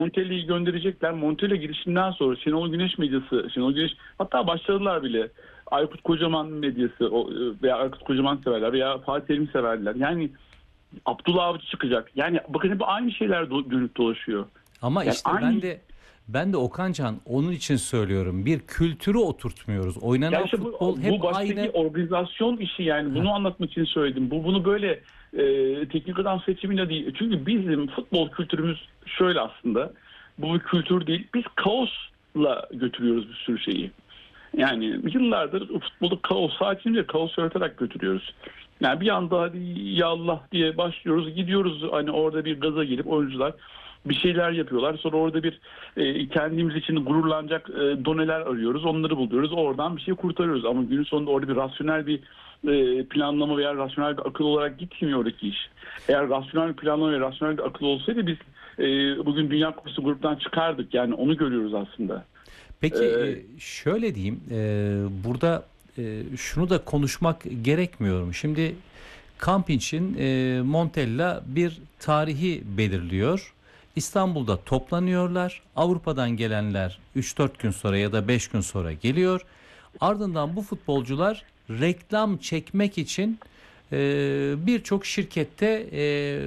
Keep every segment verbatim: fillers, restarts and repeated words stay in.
Montella'yı gönderecekler. Montella girişinden sonra Şenol Güneş medyası, Şenol Güneş hatta başladılar bile. Aykut Kocaman medyası veya Aykut Kocaman severler veya Fatih Terim severler. Yani Abdullah Avcı çıkacak. Yani bakın hep aynı şeyler do- dönüp dolaşıyor. Ama Yani işte aynı ben de ben de Okancan onun için söylüyorum. Bir kültürü oturtmuyoruz. ya Oynanan işte bu, futbol hep bu baştaki aynı. organizasyon işi, yani Heh, bunu anlatmak için söyledim. Bu bunu böyle e, teknik adam seçimiyle değil. Çünkü bizim futbol kültürümüz şöyle aslında. Bu bir kültür değil. Biz kaosla götürüyoruz bir sürü şeyi. Yani yıllardır futbolu kaos, sakince kaos yaratarak götürüyoruz. Yani bir anda hadi ya Allah diye başlıyoruz, gidiyoruz, hani orada bir gaza gelip oyuncular bir şeyler yapıyorlar. Sonra orada bir e, kendimiz için gururlanacak e, doneler arıyoruz, onları buluyoruz, oradan bir şey kurtarıyoruz. Ama günün sonunda orada bir rasyonel bir e, planlama veya rasyonel bir akıl olarak gitmiyor oradaki iş. Eğer rasyonel bir planlama ve rasyonel bir akıl olsaydı biz e, bugün Dünya Kupası gruptan çıkardık. Yani onu görüyoruz aslında. Peki E, e, şöyle diyeyim, e, burada e, şunu da konuşmak gerekmiyor mu? Şimdi kamp için e, Montella bir tarihi belirliyor. İstanbul'da toplanıyorlar. Avrupa'dan gelenler üç dört gün sonra ya da beş gün sonra geliyor. Ardından bu futbolcular reklam çekmek için e, birçok şirkette e,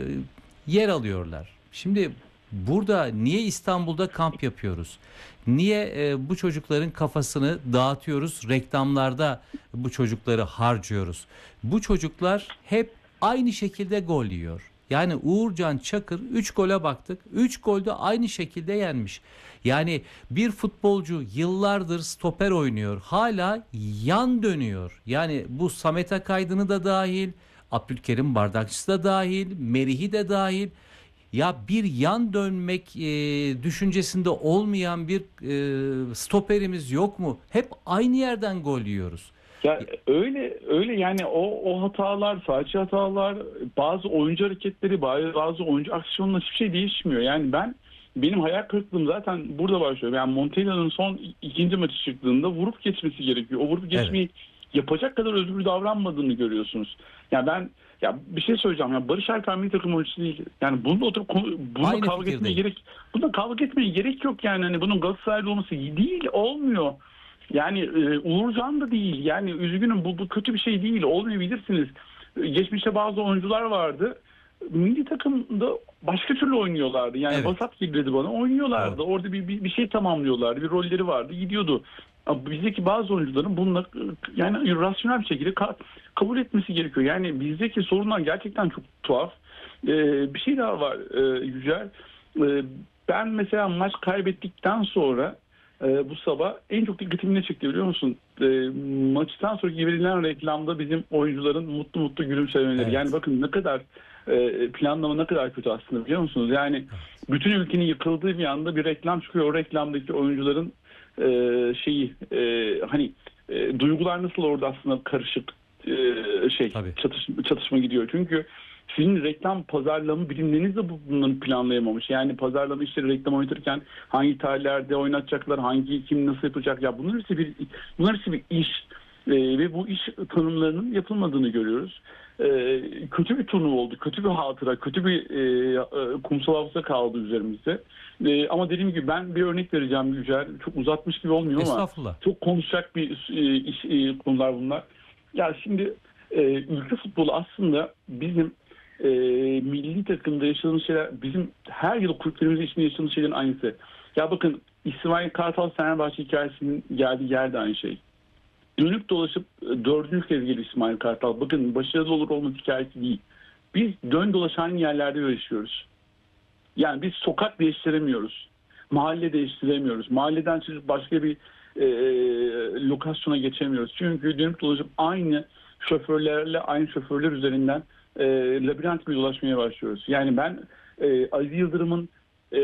yer alıyorlar. Şimdi burada niye İstanbul'da kamp yapıyoruz? Niye e, bu çocukların kafasını dağıtıyoruz? Reklamlarda bu çocukları harcıyoruz. Bu çocuklar hep aynı şekilde gol yiyor. Yani Uğurcan Çakır üç gole baktık. üç golde aynı şekilde yenmiş. Yani bir futbolcu yıllardır stoper oynuyor. Hala yan dönüyor. Yani bu Samet Akaydın'ı da dahil, Abdülkerim Bardakçısı da dahil, Merih'i de dahil. Ya bir yan dönmek e, düşüncesinde olmayan bir e, stoperimiz yok mu? Hep aynı yerden gol yiyoruz. Ya öyle öyle yani o o hatalar, sadece hatalar, bazı oyuncu hareketleri, bazı bazı oyuncu aksiyonla hiçbir şey değişmiyor. Yani ben benim hayal kırıklığım zaten burada başlıyor. Yani Montella'nın son ikinci maçı çıktığında vurup geçmesi gerekiyor. O vurup Evet, geçmeyi yapacak kadar özgür davranmadığını görüyorsunuz. Yani ben ya bir şey söyleyeceğim. Ya Barış Alper milli takım oyuncusu değil. Yani bununla oturup konu- bununla aynı kavga etmeye fikirdeyim. gerek bununla kavga etmeye gerek yok yani. Hani bunun Galatasaraylı olması değil, olmuyor. Yani e, Uğurcan da değil. Yani üzgünüm, bu, bu kötü bir şey değil. Olmayabilirsiniz. E, Geçmişte bazı oyuncular vardı. Milli takımda başka türlü oynuyorlardı. Yani Evet, vasat gibi dedi bana. Oynuyorlardı. doğru. Orada bir, bir, bir şey tamamlıyorlardı. Bir rolleri vardı. Gidiyordu. Ama bizdeki bazı oyuncuların bununla e, yani rasyonel bir şekilde ka- kabul etmesi gerekiyor. Yani bizdeki sorunlar gerçekten çok tuhaf. E, bir şey daha var e, Yücel. E, ben mesela maç kaybettikten sonra ee, bu sabah en çok dikkatimi ne çekti biliyor musun? Ee, maçtan sonra verilen reklamda bizim oyuncuların mutlu mutlu gülümsemeleri. Yani Evet, bakın ne kadar e, planlama ne kadar kötü aslında, biliyor musunuz? Yani evet. bütün ülkenin yıkıldığı bir anda bir reklam çıkıyor. O reklamdaki oyuncuların e, şeyi e, hani e, duygular nasıl orada aslında karışık e, şey Tabii. çatışma, çatışma gidiyor. Çünkü sizin reklam pazarlama birimleriniz de bu- bunları planlayamamış. Yani pazarlama işleri, reklam oynatırken hangi tarihlerde oynatacaklar, hangi kim nasıl yapacak, ya bunlar hepsi bir bunlar hepsi bir iş. Ee, ve bu iş tanımlarının yapılmadığını görüyoruz. Ee, kötü bir turnuva oldu, kötü bir hatıra, kötü bir e, e, kumsal hafıza kaldı üzerimizde. Ee, ama dediğim gibi ben bir örnek vereceğim Yücel. Çok uzatmış gibi olmuyor ama Estağfurullah. çok konuşacak bir e, iş, e, konular bunlar. Ya şimdi e, ülke futbolu aslında bizim e, milli takımda yaşadığımız şeyler, bizim her yıl kulüplerimiz içinde yaşadığımız şeylerin aynısı. Ya bakın, İsmail Kartal Fenerbahçe hikayesinin geldiği yerde aynı şey. Dönüp dolaşıp e, dördüncü kez geliyor İsmail Kartal. Bakın, başarılı olur olmaz hikayesi değil. Biz dön dolaş aynı yerlerde yaşıyoruz. Yani biz sokak değiştiremiyoruz. Mahalle değiştiremiyoruz. Mahalleden çıkıp başka bir e, lokasyona geçemiyoruz. Çünkü dönüp dolaşıp aynı şoförlerle, aynı şoförler üzerinden e, labirent gibi dolaşmaya başlıyoruz. Yani ben e, Aziz Yıldırım'ın e,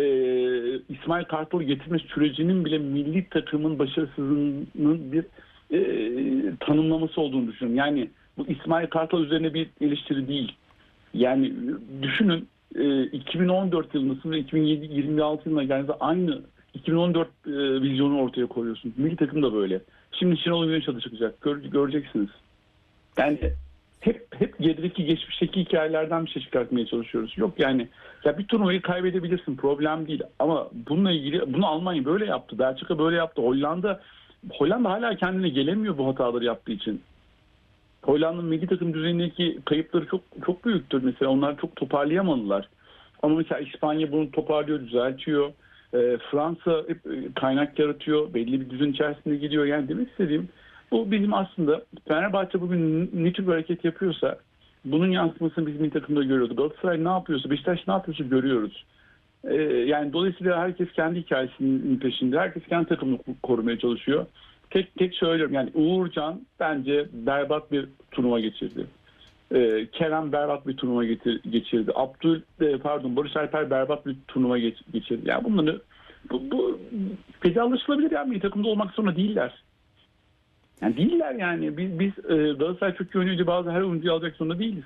İsmail Kartal'ı getirme sürecinin bile milli takımın başarısızlığının bir e, tanımlaması olduğunu düşünüyorum. Yani bu İsmail Kartal üzerine bir eleştiri değil. Yani düşünün, e, iki bin on dört yılındasın ve iki bin yirmi altı yılına geldiğinizde aynı iki bin on dört e, vizyonu ortaya koyuyorsun. Milli takım da böyle. Şimdi Şenol Güneş adı çıkacak. Gör, göreceksiniz. Yani hep hep gerideki geçmişteki hikayelerden bir şey çıkartmaya çalışıyoruz. Yok yani ya bir turnuvayı kaybedebilirsin, problem değil, ama bununla ilgili bunu Almanya böyle yaptı, Belçika böyle yaptı, Hollanda Hollanda hala kendine gelemiyor bu hataları yaptığı için. Hollanda'nın milli takım düzenindeki kayıpları çok çok büyüktür mesela. Onlar çok toparlayamadılar. Ama mesela İspanya bunu toparlıyor, düzeltiyor. E, Fransa hep e, kaynak yaratıyor. Belli bir düzen içerisinde gidiyor. Yani demek istediğim bu bizim aslında Fenerbahçe bugün ne tür bir hareket yapıyorsa bunun yansımasını biz milli takımda görüyoruz. Galatasaray ne yapıyorsa, Beşiktaş ne yapıyorsa görüyoruz. E, yani dolayısıyla herkes kendi hikayesinin peşinde. Herkes kendi takımını korumaya çalışıyor. Tek tek söylüyorum yani Uğurcan bence berbat bir turnuva geçirdi. Ee, Kerem berbat bir turnuva getir, geçirdi. Abdül e, pardon Barış Alper berbat bir turnuva geç, geçirdi. Yani bunları bu, bu peki alışılabilir yani bir takımda olmak zorunda değiller. Yani değiller yani. Biz, biz e, Galatasaray çok iyi oynayınca bazı her oyuncuyu alacak zorunda değiliz.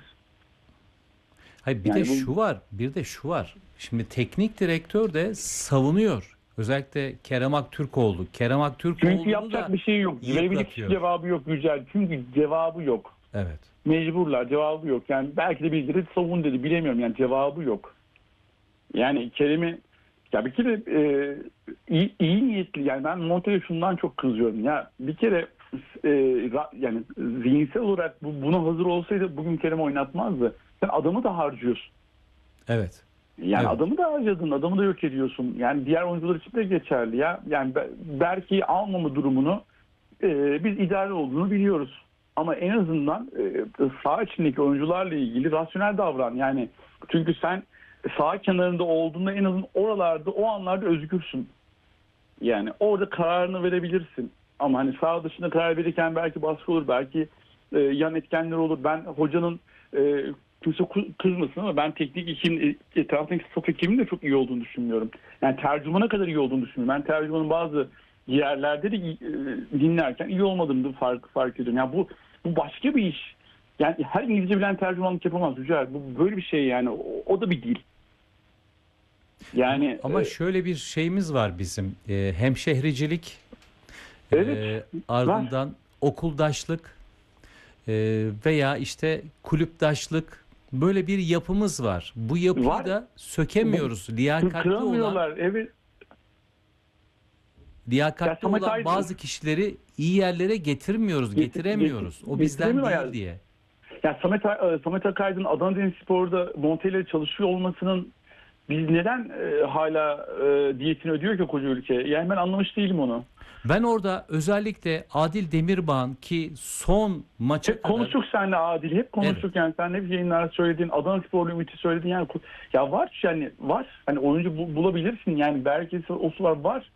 Hayır bir Yani de bu, şu var, bir de şu var. Şimdi teknik direktör de savunuyor. Özellikle Kerem Aktürkoğlu. Kerem Aktürkoğlu'nu çünkü yapacak da bir şey yok. Verebilecek cevabı yok Yücel. Çünkü cevabı yok. Evet. Mecburlar, cevabı yok. Yani belki de birileri savun dedi, bilemiyorum yani cevabı yok. Yani Kerem'i ya bir kere e, iyi, iyi niyetli, yani ben Montella'ya şundan çok kızıyorum ya bir kere e, ra, yani zihinsel olarak bu, buna hazır olsaydı bugün Kerem oynatmazdı. Sen adamı da harcıyorsun. Evet. Yani Evet. adamı da harcadın, adamı da yok ediyorsun. Yani diğer oyuncular için de geçerli ya. Yani belki almama durumunu e, biz idare olduğunu biliyoruz. Ama en azından e, saha içindeki oyuncularla ilgili rasyonel davran. Yani çünkü sen saha kenarında olduğunda en azından oralarda o anlarda özgürsün. Yani orada kararını verebilirsin. Ama hani saha dışında karar verirken belki baskı olur, belki e, yan etkenler olur. Ben hocanın e, kimse kızmasın ama ben teknik ekibin etrafındaki staff ekibinin de çok iyi olduğunu düşünmüyorum. Yani tercümana kadar iyi olduğunu düşünüyorum. Ben tercümanın bazı yerlerde de e, dinlerken iyi olmadığını da fark, fark ediyorum. Yani bu bu başka bir iş. Yani her İngilizce bilen tercümanlık yapamaz Yücel. Bu böyle bir şey yani. O, o da bir dil. Yani Ama e, şöyle bir şeyimiz var bizim. E, hemşehricilik, evet, e, var. ardından okuldaşlık e, veya işte kulüptaşlık, böyle bir yapımız var. Bu yapıyı Var. da sökemiyoruz. Liyakatli olan Kıramıyorlar. Evet. Ya liyakatli Samet olan Aydın bazı kişileri iyi yerlere getirmiyoruz, getir, getiremiyoruz. getir, O bizden getiremiyor değil yani. diye. Ya Samet, A- Samet Akaydın Adana Demirspor'da Montella ile çalışıyor olmasının biz neden e, hala e, diyetini ödüyor ki koca ülke? Yani ben anlamış değilim onu. Ben orada özellikle Adil Demirbağ'ın ki son maça Hep kadar konuştuk seninle Adil. Hep evet, konuştuk yani. Sen hep yayınlarda söyledin. Adana Spor'la Ümit'i söyledin. Yani ya var yani var. Hani oyuncu bu, bulabilirsin. Yani belki o sular var.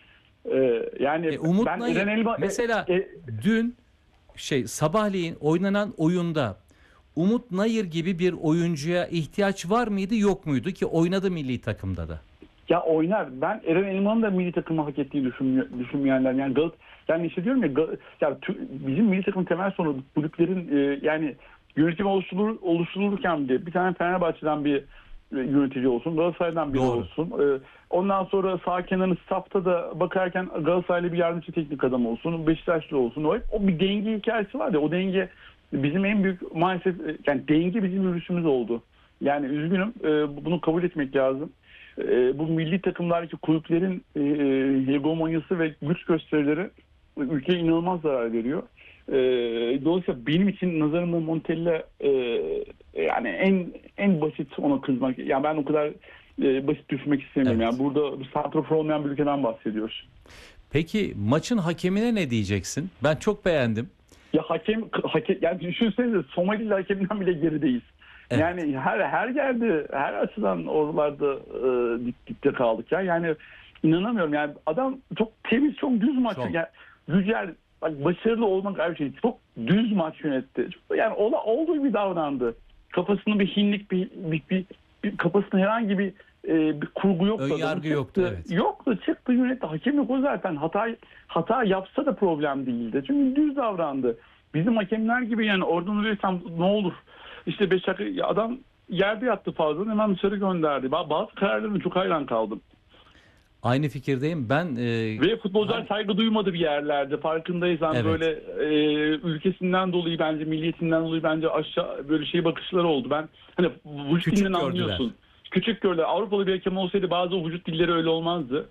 Ee, yani e, Umut ben Nayır Eren Elma mesela e, e, dün şey sabahleyin oynanan oyunda Umut Nayır gibi bir oyuncuya ihtiyaç var mıydı yok muydu ki oynadı milli takımda da. ya oynar. Ben Eren Elman'ın da milli takımı hak ettiğini düşünmüyor, düşünmeyenler. Yani Galat, yani işte diyorum ya, Gal- ya tü- bizim milli takım temel sorunu kulüplerin e, yani yönetim oluşturulur, oluşturulurken de bir tane Fenerbahçe'den bir e, yönetici olsun, Galatasaray'dan biri Doğru. olsun. E, ondan sonra sağ kenarın staffta da bakarken Galatasaraylı bir yardımcı teknik adam olsun, Beşiktaşlı olsun. O, hep, o bir denge hikayesi var ya, o denge bizim en büyük maalesef e, yani denge bizim virüsümüz oldu. Yani üzgünüm, e, bunu kabul etmek lazım. E, bu milli takımlardaki kulüplerin e, hegemonyası ve güç gösterileri ülkeye inanılmaz zarar veriyor. E, dolayısıyla benim için nazarımda Montella e, yani en en basit ona kızmak. Yani ben o kadar e, basit düşmek istemiyorum. Evet. Yani burada bir santrafor olmayan bir ülkeden bahsediyoruz. Peki maçın hakemine ne diyeceksin? Ben çok beğendim. Ya hakem, hakem yani düşünsenize Somalili hakeminden bile gerideyiz. Evet. Yani her her yerde, her açıdan oralarda e, dip, dipte kaldık ya. Yani inanamıyorum. Yani adam çok temiz, çok düz maç. Çok. Yani güzel, bak başarılı olmak ayrı şey. Çok düz maç yönetti. Yani ola, olduğu gibi davrandı. Kafasında bir hinlik, bir, bir, bir, bir kafasında herhangi bir e, bir kurgu yoktu. Ön yargı yoktu, evet. Yoktu, çıktı yönetti. Hakem yok o zaten. Hata hata yapsa da problem değildi. Çünkü düz davrandı. Bizim hakemler gibi yani oradan oraya ne olur? İşte beş dakika adam yerde yattı fazla, hemen dışarı gönderdi. Bazı kararlarına çok hayran kaldım. Aynı fikirdeyim. Ben e, Ve futbolcular hani, saygı duymadı bir yerlerde. Farkındaysan evet. böyle e, ülkesinden dolayı bence, milliyetinden dolayı bence aşağı böyle şey bakışları oldu. Ben hani vücut Küçük dilinden gördüler. anlıyorsun. Küçük gördüler. Avrupalı bir hakem olsaydı bazı vücut dilleri öyle olmazdı.